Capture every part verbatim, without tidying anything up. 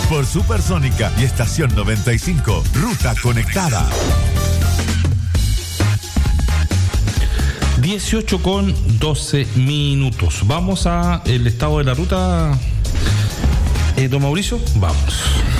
Por Supersónica y Estación noventa y cinco, Ruta Conectada. dieciocho con doce minutos. Vamos a el estado de la ruta, eh, don Mauricio. Vamos.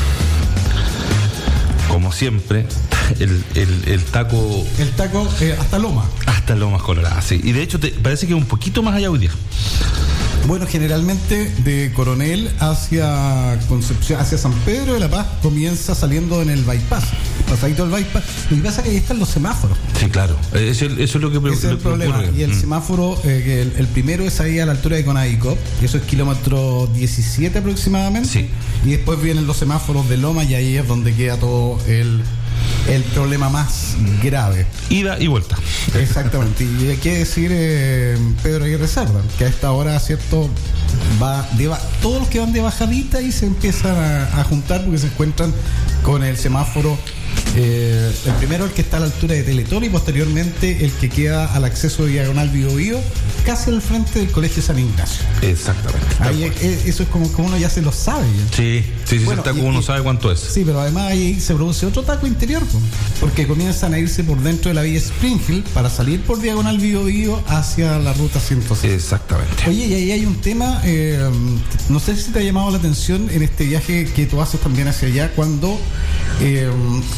Como siempre, el, el, el taco... El taco eh, hasta Loma. Hasta Lomas Coloradas, sí. Y de hecho te, parece que un poquito más allá hoy día. Bueno, generalmente de Coronel hacia Concepción, hacia San Pedro de la Paz, comienza saliendo en el bypass, pasadito del bypass. Lo que pasa es que ahí están los semáforos. Sí, claro. Eso, eso es lo que Ese es el problema. Ocurre. Y el mm. semáforo, eh, que el, el primero es ahí a la altura de Conadicop, y eso es kilómetro diecisiete aproximadamente. Sí. Y después vienen los semáforos de Loma, y ahí es donde queda todo el... el problema más grave. Ida y vuelta. Exactamente. Y hay que decir, eh, Pedro Aguirre Cerda, que a esta hora, cierto, va de ba- todos los que van de bajadita y se empiezan a, a juntar porque se encuentran con el semáforo. Eh, el primero, el que está a la altura de Teletón, y posteriormente el que queda al acceso de Diagonal Bío Bío, casi al frente del Colegio San Ignacio. Exactamente. Ahí es, eso es como que uno ya se lo sabe. ¿Ya? Sí, sí, sí, bueno, el taco y, uno sabe cuánto es. Sí, pero además ahí se produce otro taco interior, porque comienzan a irse por dentro de la vía Springfield para salir por Diagonal Bío Bío hacia la ruta ciento seis. Exactamente. Oye, y ahí hay un tema, eh, no sé si te ha llamado la atención en este viaje que tú haces también hacia allá, cuando eh,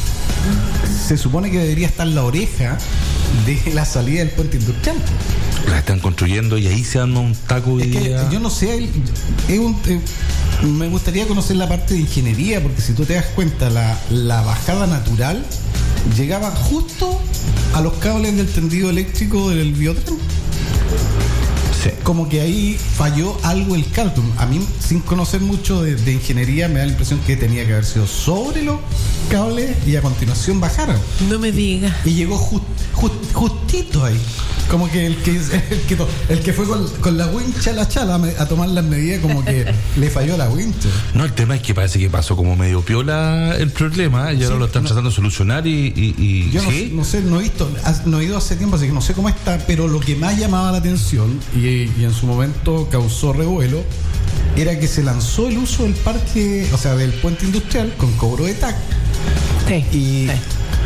se supone que debería estar la oreja de la salida del puente industrial. La están construyendo y ahí se arma un taco. Es que yo no sé, es un, eh, me gustaría conocer la parte de ingeniería, porque si tú te das cuenta, la, la bajada natural llegaba justo a los cables del tendido eléctrico del biotren. Sí. Como que ahí falló algo el cálculo. A mí, sin conocer mucho de, de ingeniería, me da la impresión que tenía que haber sido sobre los cables y a continuación bajaron. No me digas. Y llegó just, just, justito ahí. Como que el que, el que, el que fue con, con la wincha a la chala a tomar las medidas, como que le falló la wincha. No, el tema es que parece que pasó como medio piola el problema, y ahora sí, lo están no, tratando de solucionar y... y, y yo ¿sí? no, no sé, no he visto, no he ido hace tiempo, así que no sé cómo está, pero lo que más llamaba la atención y, y en su momento causó revuelo era que se lanzó el uso del parque, o sea, del puente industrial con cobro de T A C. Sí, y, sí.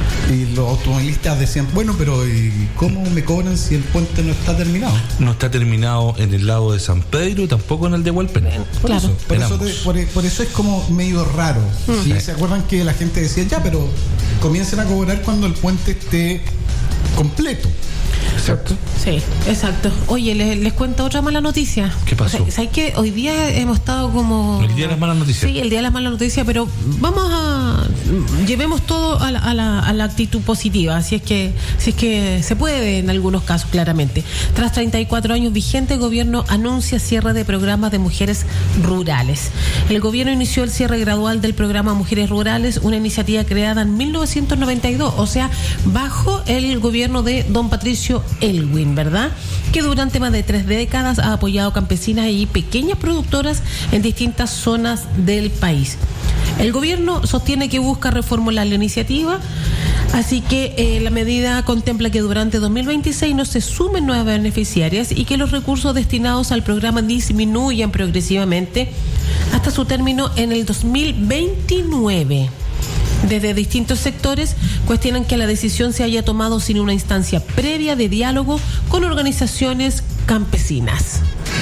Y los automovilistas decían, bueno, pero ¿y cómo me cobran si el puente no está terminado? No está terminado en el lado de San Pedro y tampoco en el de Hualpén. Por, claro. eso, por, eso te, por, por eso es como medio raro. Mm. ¿Sí? ¿Se acuerdan que la gente decía, ya, pero comiencen a cobrar cuando el puente esté completo? Exacto. Sí, exacto. Oye, les, les cuento otra mala noticia. ¿Qué pasó? O sea, ¿sabes qué? Hoy día hemos estado como... El día de las malas noticias. Sí, el día de las malas noticias, pero vamos a... Llevemos todo a la, a la, a la actitud positiva, si es que si es que se puede en algunos casos, claramente. Tras treinta y cuatro años vigente, el gobierno anuncia cierre de programas de mujeres rurales. El gobierno inició el cierre gradual del programa Mujeres Rurales, una iniciativa creada en mil novecientos noventa y dos, o sea, bajo el gobierno de don Patricio Elwin, ¿verdad? Que durante más de tres décadas ha apoyado campesinas y pequeñas productoras en distintas zonas del país. El gobierno sostiene que busca reformular la iniciativa, así que eh, la medida contempla que durante dos mil veintiséis no se sumen nuevas beneficiarias y que los recursos destinados al programa disminuyan progresivamente hasta su término en el dos mil veintinueve. Desde distintos sectores cuestionan que la decisión se haya tomado sin una instancia previa de diálogo con organizaciones campesinas.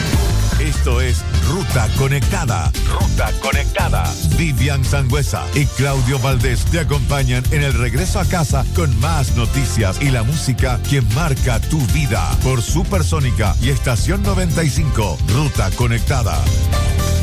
Esto es Ruta Conectada. Ruta Conectada. Vivian Sangüesa y Claudio Valdés te acompañan en el regreso a casa con más noticias y la música que marca tu vida. Por Supersónica y Estación noventa y cinco. Ruta Conectada.